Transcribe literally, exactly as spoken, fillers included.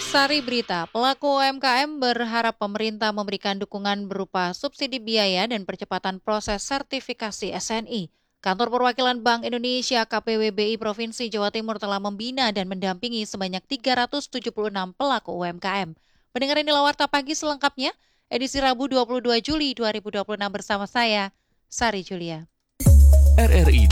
Sari berita, pelaku U M K M berharap pemerintah memberikan dukungan berupa subsidi biaya dan percepatan proses sertifikasi S N I. Kantor Perwakilan Bank Indonesia K P W B I Provinsi Jawa Timur telah membina dan mendampingi sebanyak tiga ratus tujuh puluh enam pelaku U M K M. Pendengar inilah Warta Pagi selengkapnya, edisi Rabu dua puluh dua Juli dua ribu dua puluh enam bersama saya, Sari Julia. R R I